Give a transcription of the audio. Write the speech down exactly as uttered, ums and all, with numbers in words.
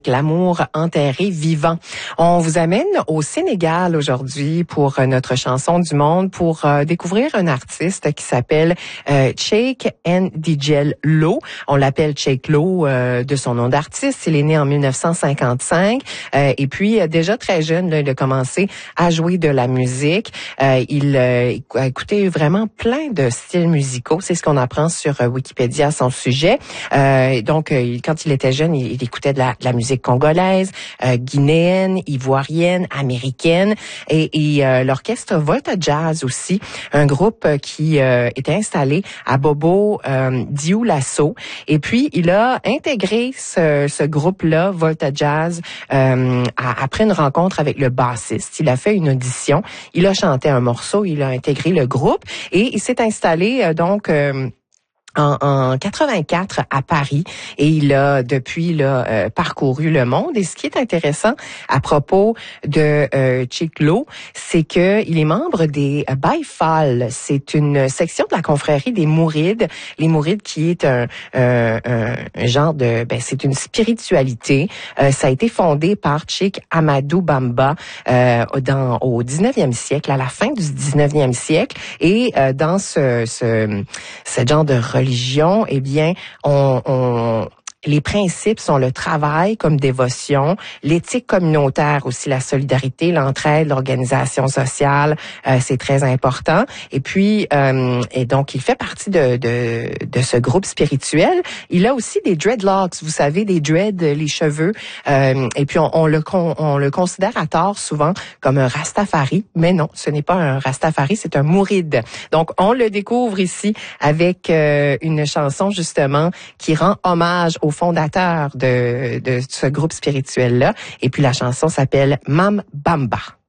L'amour enterré vivant. On vous amène au Sénégal aujourd'hui pour notre chanson du monde pour euh, découvrir un artiste qui s'appelle euh, Cheikh Ndjel Lo. On l'appelle Cheikh Lo euh, de son nom d'artiste. Il est né en mille neuf cent cinquante-cinq euh, et puis euh, déjà très jeune, là, il a commencé à jouer de la musique. Euh, il euh, a écouté vraiment plein de styles musicaux. C'est ce qu'on apprend sur euh, Wikipédia à son sujet. Euh, donc, euh, quand il était jeune, il, il écoutait de la, de la musique congolaise, euh, guinéenne, ivoirienne, américaine et, et euh, l'orchestre Volta Jazz aussi, un groupe qui euh, était installé à Bobo euh, Dioulasso. Et puis il a intégré ce, ce groupe-là, Volta Jazz, euh, à, après une rencontre avec le bassiste. Il a fait une audition, il a chanté un morceau, il a intégré le groupe et il s'est installé euh, donc euh, En, en quatre-vingt-quatre à Paris et il a depuis là euh, parcouru le monde. Et ce qui est intéressant à propos de euh, Cheikh Lo, c'est que il est membre des Baye Fall. C'est une section de la confrérie des Mourides. Les Mourides qui est un, un, un, un genre de, ben c'est une spiritualité. Euh, ça a été fondé par Cheikh Ahmadou Bamba euh, dans au dix-neuvième siècle, à la fin du dix-neuvième siècle. Et euh, dans ce, ce, ce genre de religion, eh bien, on, on les principes sont le travail comme dévotion, l'éthique communautaire aussi, la solidarité, l'entraide, l'organisation sociale, euh, c'est très important. Et puis, euh, et donc, il fait partie de, de de ce groupe spirituel. Il a aussi des dreadlocks, vous savez, des dreads, les cheveux. Euh, et puis, on, on le on, on le considère à tort souvent comme un rastafari, mais non, ce n'est pas un rastafari, c'est un mouride. Donc, on le découvre ici avec euh, une chanson justement qui rend hommage au fondateur de, de ce groupe spirituel-là. Et puis la chanson s'appelle Mam Bamba.